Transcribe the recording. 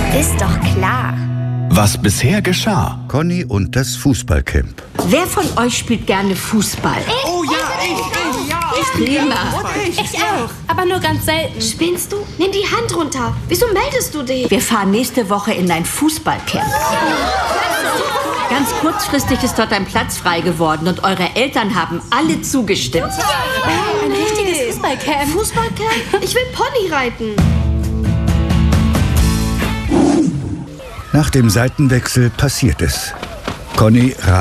Ist doch klar. Was bisher geschah. Conny und das Fußballcamp. Wer von euch spielt gerne Fußball? Oh ja, ich. Prima. Ich auch, aber nur ganz selten. Spinnst du? Nimm die Hand runter. Wieso meldest du dich? Wir fahren nächste Woche in ein Fußballcamp. Ganz kurzfristig ist dort ein Platz frei geworden und eure Eltern haben alle zugestimmt. Ein richtiges Fußballcamp. Fußballcamp? Ich will Pony reiten. Nach dem Seitenwechsel passiert es. Conny